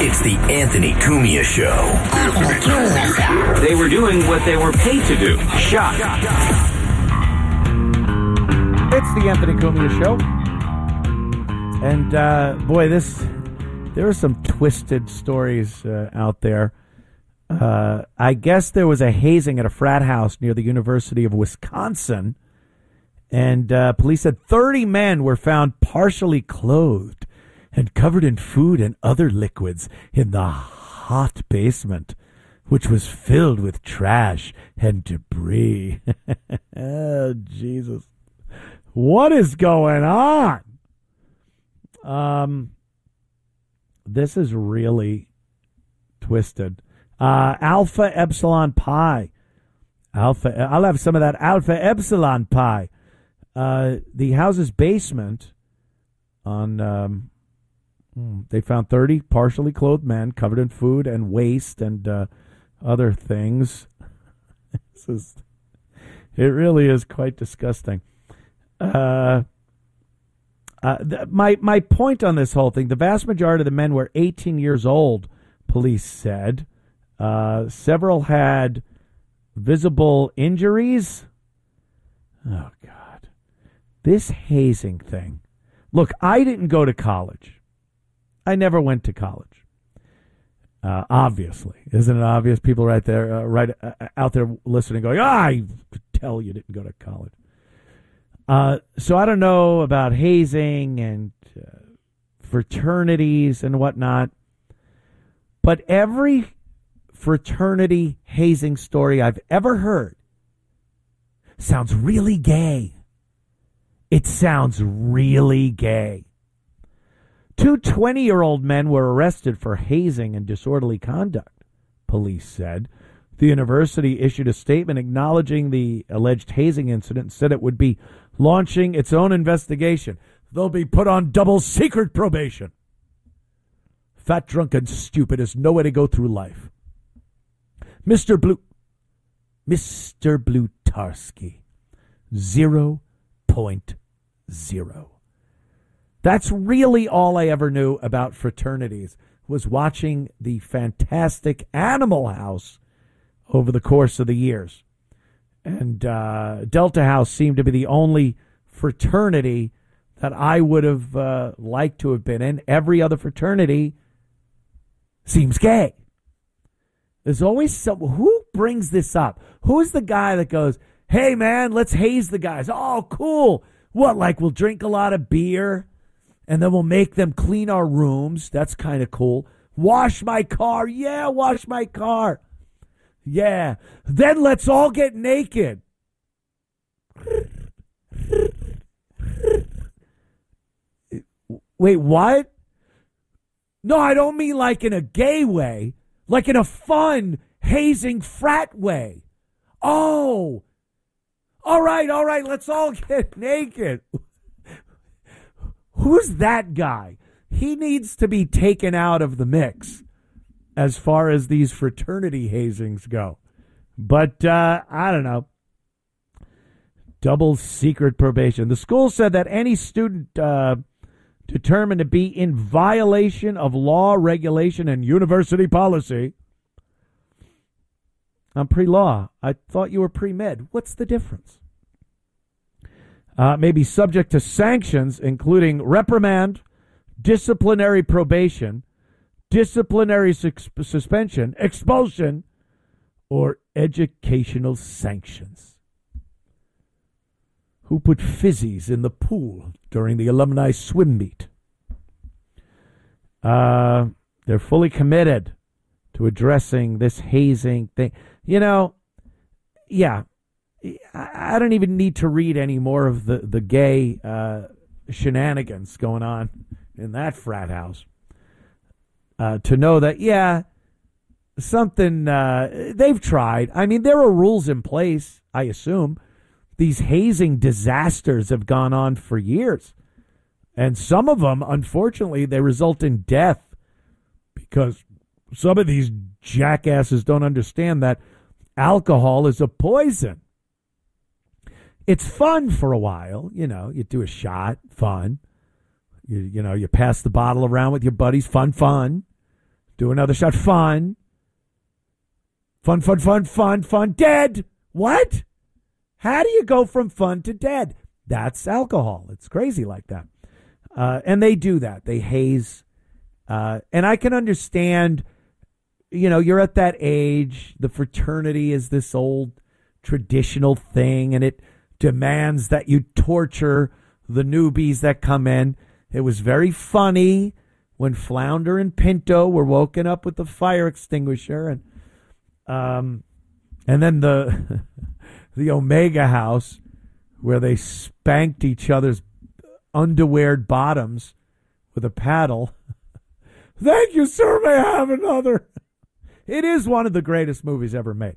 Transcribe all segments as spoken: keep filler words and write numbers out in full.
It's the Anthony Cumia Show. They were doing what they were paid to do. Shot. It's the Anthony Cumia Show. And, uh, boy, this, there are some twisted stories uh, out there. Uh, I guess there was a hazing at a frat house near the University of Wisconsin. And uh, police said thirty men were found partially clothed and covered in food and other liquids in the hot basement, which was filled with trash and debris. Oh, Jesus. What is going on? Um, this is really twisted. Uh, Alpha Epsilon Pi. Alpha. I'll have some of that Alpha Epsilon Pi. Uh, the house's basement on, um, they found thirty partially clothed men covered in food and waste and uh, other things. This is, it really is quite disgusting. Uh, uh, th- my my point on this whole thing: the vast majority of the men were eighteen years old. Police said uh, several had visible injuries. Oh God, this hazing thing. Look, I didn't go to college. I never went to college. Uh, obviously, isn't it obvious? People right there, uh, right uh, out there listening, going, "Ah, I could tell you didn't go to college." Uh, so I don't know about hazing and uh, fraternities and whatnot, but every fraternity hazing story I've ever heard sounds really gay. It sounds really gay. Two twenty-year-old men were arrested for hazing and disorderly conduct, police said. The university issued a statement acknowledging the alleged hazing incident and said it would be launching its own investigation. They'll be put on double secret probation. Fat, drunk, and stupid is no way to go through life. Mister Blue, Mister Blutarski, zero point zero. That's really all I ever knew about fraternities, was watching the fantastic Animal House over the course of the years. And uh, Delta House seemed to be the only fraternity that I would have uh, liked to have been in. Every other fraternity seems gay. There's always some, who brings this up? Who's the guy that goes, hey, man, let's haze the guys. Oh, cool. What, like we'll drink a lot of beer and then we'll make them clean our rooms. That's kind of cool. Wash my car. Yeah, wash my car. Yeah. Then let's all get naked. Wait, what? No, I don't mean like in a gay way. Like in a fun, hazing frat way. Oh. All right, all right, let's all get naked. Who's that guy? He needs to be taken out of the mix as far as these fraternity hazings go. But uh, I don't know. Double secret probation. The school said that any student uh, determined to be in violation of law, regulation, and university policy. I'm pre-law. I thought you were pre-med. What's the difference? Uh, may be subject to sanctions, including reprimand, disciplinary probation, disciplinary su- suspension, expulsion, or educational sanctions. Who put fizzies in the pool during the alumni swim meet? Uh, they're fully committed to addressing this hazing thing. You know, yeah, I, I don't even need to read any more of the, the gay uh, shenanigans going on in that frat house. Uh, to know that, yeah, something, uh, they've tried. I mean, there are rules in place, I assume. These hazing disasters have gone on for years. And some of them, unfortunately, they result in death because some of these jackasses don't understand that alcohol is a poison. It's fun for a while. You know, you do a shot, fun. You, you know, you pass the bottle around with your buddies, fun, fun. Do another shot. Fun. Fun, fun, fun, fun, fun. Dead. What? How do you go from fun to dead? That's alcohol. It's crazy like that. Uh, and they do that. They haze. Uh, and I can understand, you know, you're at that age. The fraternity is this old traditional thing, and it demands that you torture the newbies that come in. It was very funny when Flounder and Pinto were woken up with the fire extinguisher, and um, and then the the Omega House, where they spanked each other's underweared bottoms with a paddle. Thank you, sir. May I have another? It is one of the greatest movies ever made.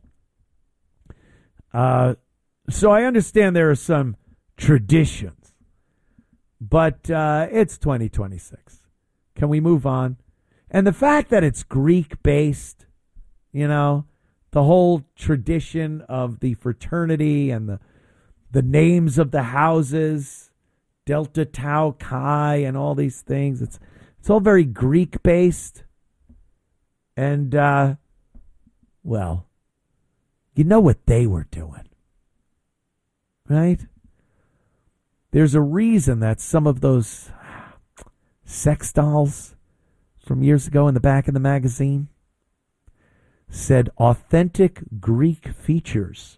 Uh, so I understand there are some traditions, but uh, it's twenty twenty-six. Can we move on? And the fact that it's Greek-based, you know, the whole tradition of the fraternity and the the names of the houses, Delta Tau Chi and all these things, it's it's all very Greek-based. And, uh, well, you know what they were doing, right? There's a reason that some of those sex dolls from years ago in the back of the magazine said authentic Greek features.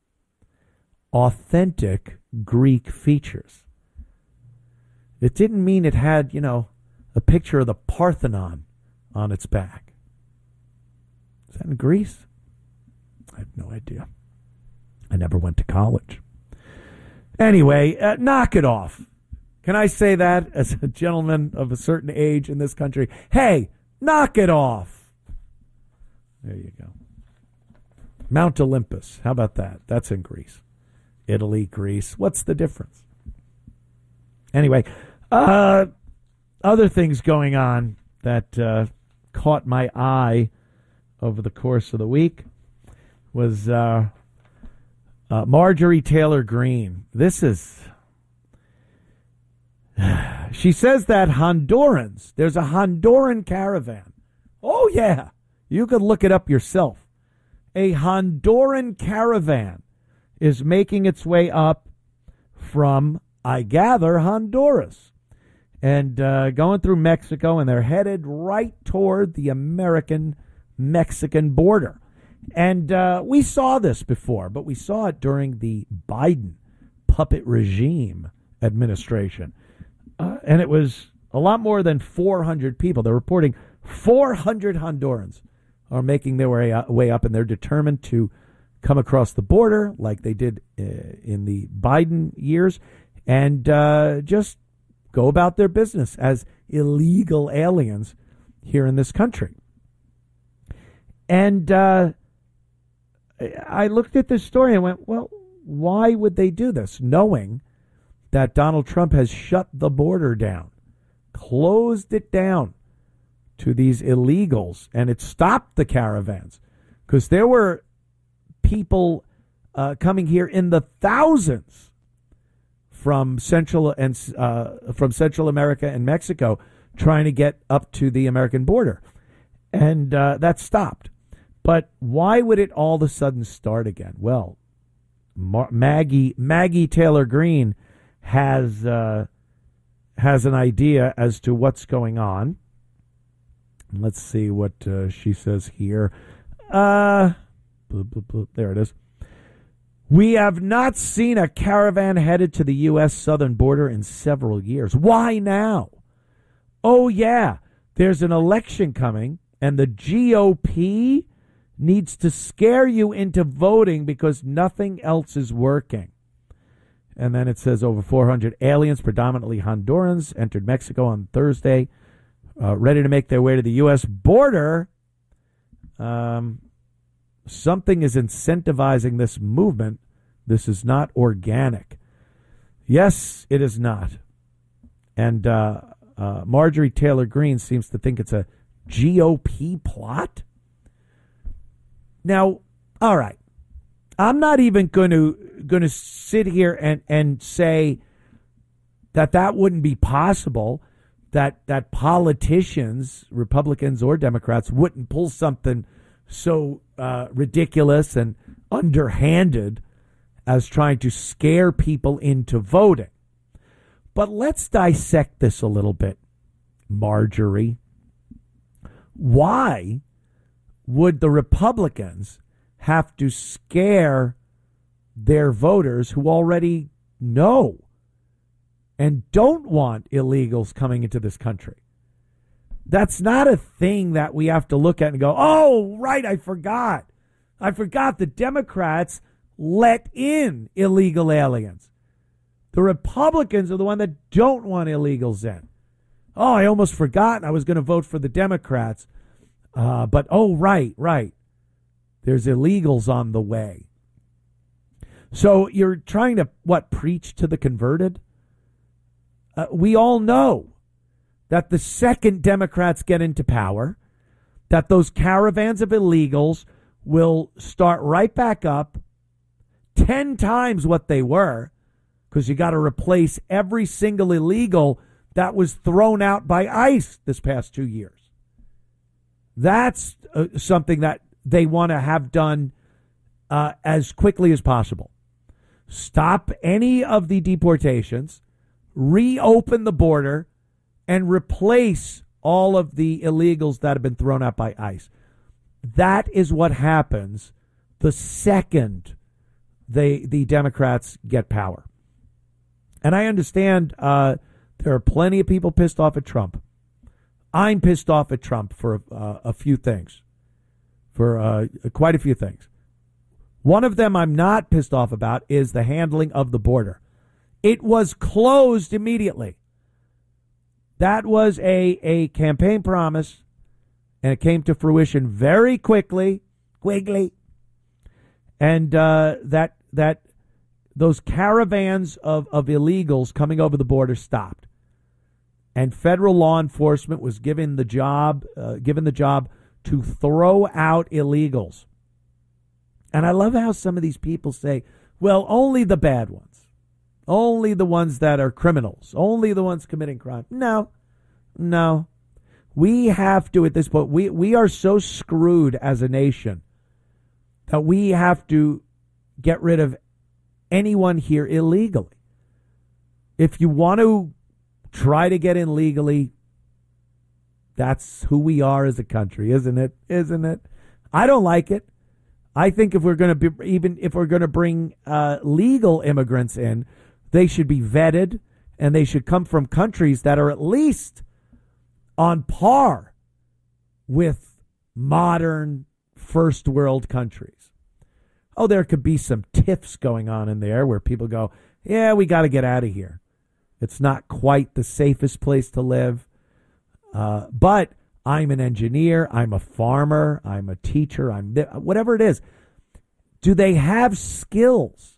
Authentic Greek features. It didn't mean it had, you know, a picture of the Parthenon on its back. Is that in Greece? I have no idea. I never went to college. Anyway, uh, knock it off. Can I say that as a gentleman of a certain age in this country? Hey, knock it off. There you go. Mount Olympus. How about that? That's in Greece. Italy, Greece. What's the difference? Anyway, uh, other things going on that uh, caught my eye over the course of the week was uh, uh, Marjorie Taylor Greene. This is... She says that Hondurans, there's a Honduran caravan. Oh, yeah. You could look it up yourself. A Honduran caravan is making its way up from, I gather, Honduras, and uh, going through Mexico, and they're headed right toward the American-Mexican border. And uh, we saw this before, but we saw it during the Biden puppet regime administration. Uh, and it was a lot more than four hundred people. They're reporting four hundred Hondurans are making their way, uh, way up, and they're determined to come across the border like they did uh, in the Biden years and uh, just go about their business as illegal aliens here in this country. And uh, I looked at this story and went, well, why would they do this, knowing that Donald Trump has shut the border down, closed it down to these illegals, and it stopped the caravans? Because there were people uh, coming here in the thousands from Central and uh, from Central America and Mexico, trying to get up to the American border, and uh, that stopped. But why would it all of a sudden start again? Well, Mar- Maggie Maggie Taylor Greene has uh, has an idea as to what's going on. Let's see what uh, she says here. Uh, bloop, bloop, bloop, there it is. We have not seen a caravan headed to the U S southern border in several years. Why now? Oh, yeah, there's an election coming, and the G O P needs to scare you into voting because nothing else is working. And then it says over four hundred aliens, predominantly Hondurans, entered Mexico on Thursday, uh, ready to make their way to the U S border. Um, something is incentivizing this movement. This is not organic. Yes, it is not. And uh, uh, Marjorie Taylor Greene seems to think it's a G O P plot. Now, all right, I'm not even going to going to sit here and, and say that that wouldn't be possible, that that politicians, Republicans or Democrats, wouldn't pull something so uh, ridiculous and underhanded as trying to scare people into voting. But let's dissect this a little bit, Marjorie. Why would the Republicans have to scare their voters who already know and don't want illegals coming into this country? That's not a thing that we have to look at and go, oh, right, I forgot. I forgot the Democrats let in illegal aliens. The Republicans are the one that don't want illegals in. Oh, I almost forgot I was going to vote for the Democrats. Uh, but, oh, right, right. There's illegals on the way. So you're trying to, what, preach to the converted? Uh, we all know that the second Democrats get into power, that those caravans of illegals will start right back up, ten times what they were, because you got to replace every single illegal that was thrown out by ICE this past two years. That's uh, something that they want to have done uh, as quickly as possible. Stop any of the deportations, reopen the border, and replace all of the illegals that have been thrown out by ICE. That is what happens the second they, the Democrats get power. And I understand uh, there are plenty of people pissed off at Trump. I'm pissed off at Trump for uh, a few things, for uh, quite a few things. One of them I'm not pissed off about is the handling of the border. It was closed immediately. That was a, a campaign promise, and it came to fruition very quickly, quickly. And uh, that that those caravans of, of illegals coming over the border stopped. And federal law enforcement was given the job, uh, given the job to throw out illegals. And I love how some of these people say, well, only the bad ones. Only the ones that are criminals. Only the ones committing crime. No, no. We have to, at this point, we, we are so screwed as a nation that we have to get rid of anyone here illegally. If you want to try to get in legally, that's who we are as a country, isn't it? Isn't it? I don't like it. I think if we're going to be, even if we're going to bring uh, legal immigrants in, they should be vetted and they should come from countries that are at least on par with modern first world countries. Oh, there could be some tiffs going on in there where people go, yeah, we got to get out of here. It's not quite the safest place to live. Uh, but I'm an engineer. I'm a farmer. I'm a teacher. I'm th- whatever it is. Do they have skills?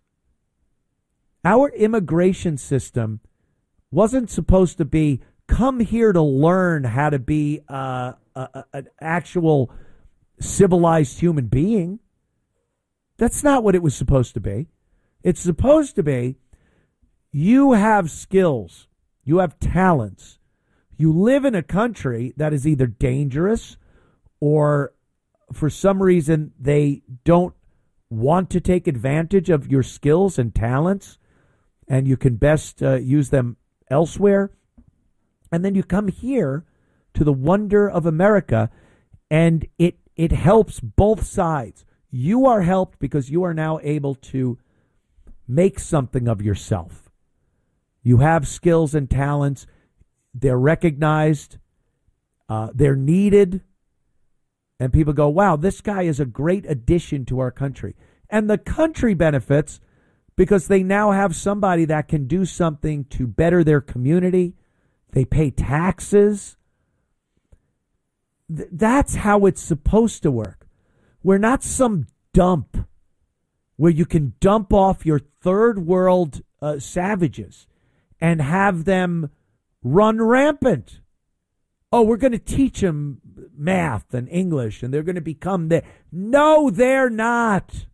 Our immigration system wasn't supposed to be come here to learn how to be uh, a, a, an actual civilized human being. That's not what it was supposed to be. It's supposed to be you have skills, you have talents, you live in a country that is either dangerous or for some reason they don't want to take advantage of your skills and talents and you can best uh, use them elsewhere. And then you come here to the wonder of America and it, it helps both sides. You are helped because you are now able to make something of yourself. You have skills and talents. They're recognized. Uh, they're needed. And people go, wow, this guy is a great addition to our country. And the country benefits because they now have somebody that can do something to better their community. They pay taxes. Th- that's how it's supposed to work. We're not some dump where you can dump off your third world uh, savages and have them run rampant. Oh, we're going to teach them math and English and they're going to become the. No, they're not.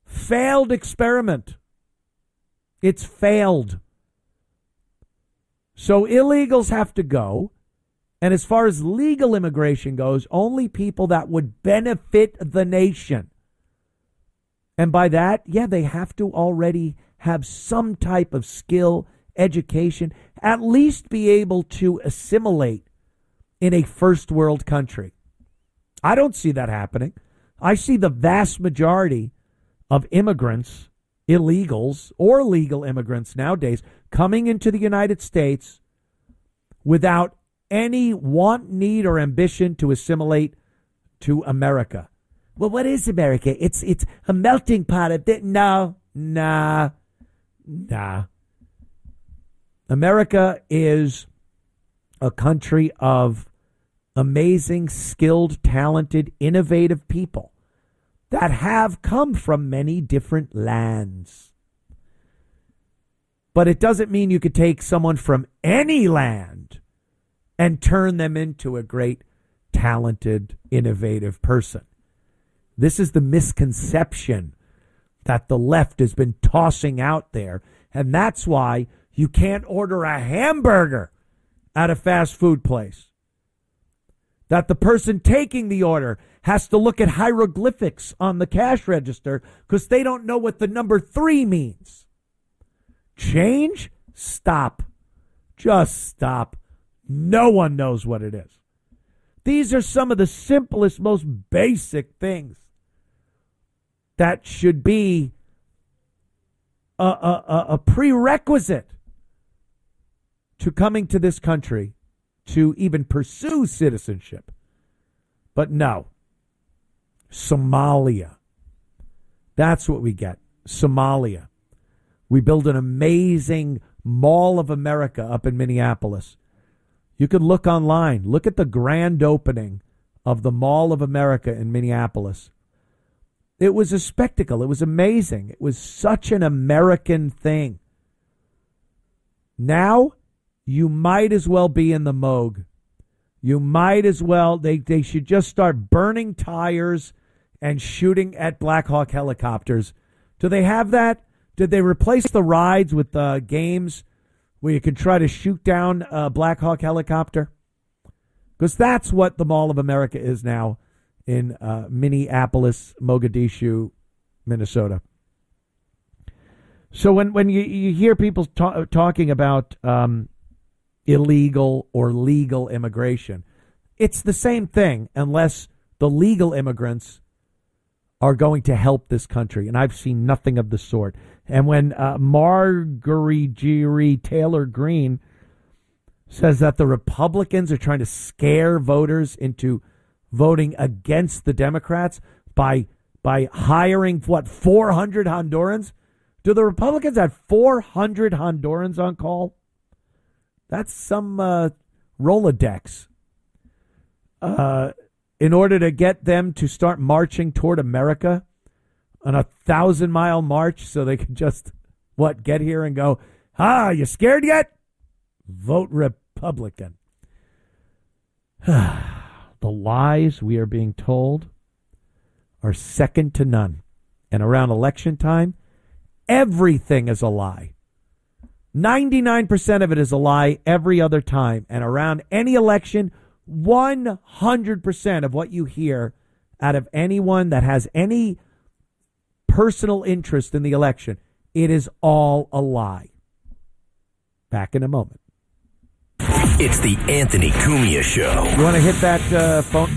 Failed experiment. It's failed. So illegals have to go. And as far as legal immigration goes, only people that would benefit the nation. And by that, yeah, they have to already have some type of skill, education, at least be able to assimilate in a first world country. I don't see that happening. I see the vast majority of immigrants, illegals or legal immigrants nowadays, coming into the United States without any want, need, or ambition to assimilate to America. Well, what is America? It's it's a melting pot of th- no, nah, nah. America is a country of amazing, skilled, talented, innovative people that have come from many different lands. But it doesn't mean you could take someone from any land and turn them into a great, talented, innovative person. This is the misconception that the left has been tossing out there. And that's why you can't order a hamburger at a fast food place. That the person taking the order has to look at hieroglyphics on the cash register because they don't know what the number three means. Change? Stop. Just stop. No one knows what it is. These are some of the simplest, most basic things that should be a, a, a prerequisite to coming to this country to even pursue citizenship. But no. Somalia. That's what we get. Somalia. We build an amazing Mall of America up in Minneapolis. You could look online. Look at the grand opening of the Mall of America in Minneapolis. It was a spectacle. It was amazing. It was such an American thing. Now, you might as well be in the Moog. You might as well, they, they should just start burning tires and shooting at Black Hawk helicopters. Do they have that? Did they replace the rides with uh, games where you can try to shoot down a Black Hawk helicopter? Because that's what the Mall of America is now in uh, Minneapolis, Mogadishu, Minnesota. So when, when you, you hear people ta- talking about um, illegal or legal immigration, it's the same thing unless the legal immigrants are going to help this country. And I've seen nothing of the sort. And when uh, Marjorie G. Taylor Greene says that the Republicans are trying to scare voters into voting against the Democrats by by hiring, what, four hundred Hondurans? Do the Republicans have four hundred Hondurans on call? That's some uh, Rolodex. Uh, in order to get them to start marching toward America on a thousand-mile march so they can just, what, get here and go, ah, you scared yet? Vote Republican. The lies we are being told are second to none. And around election time, everything is a lie. ninety-nine percent of it is a lie every other time. And around any election, one hundred percent of what you hear out of anyone that has any personal interest in the election, it is all a lie. Back in a moment. It's the Anthony Cumia Show. You want to hit that uh, phone?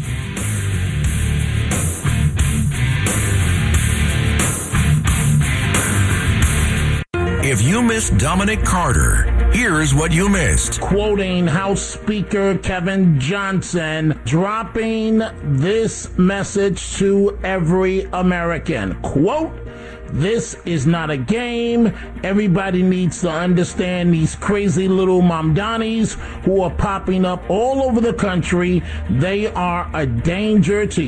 If you missed Dominic Carter, here's what you missed. Quoting House Speaker Kevin Johnson, dropping this message to every American. Quote, this is not a game. Everybody needs to understand these crazy little Mamdanis who are popping up all over the country. They are a danger to